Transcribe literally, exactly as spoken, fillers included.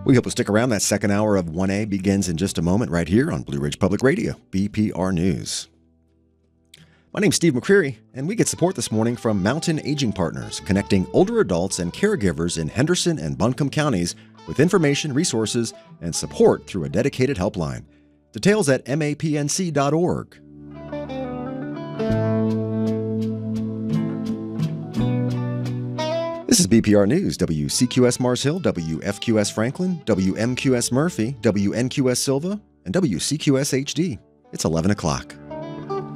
We hope you'll stick around. That second hour of one A begins in just a moment right here on Blue Ridge Public Radio, B P R News. My name's Steve McCreary, and we get support this morning from Mountain Aging Partners, connecting older adults and caregivers in Henderson and Buncombe counties with information, resources, and support through a dedicated helpline. Details at M A P N C dot org. This is B P R News, W C Q S Mars Hill, W F Q S Franklin, W M Q S Murphy, W N Q S Silva, and W C Q S H D. It's eleven o'clock.